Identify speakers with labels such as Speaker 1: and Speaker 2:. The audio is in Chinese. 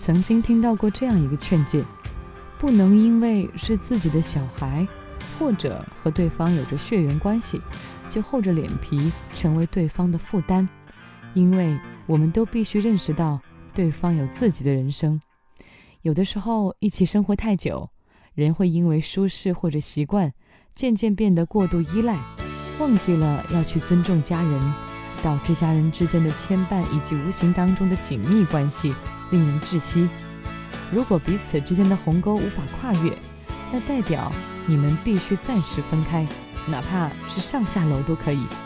Speaker 1: 曾经听到过这样一个劝诫，不能因为是自己的小孩，或者和对方有着血缘关系，就厚着脸皮成为对方的负担，因为我们都必须认识到对方有自己的人生。有的时候一起生活太久，人会因为舒适或者习惯，渐渐变得过度依赖，忘记了要去尊重家人，导致家人之间的牵绊以及无形当中的紧密关系令人窒息。如果彼此之间的鸿沟无法跨越，那代表你们必须暂时分开，哪怕是上下楼都可以。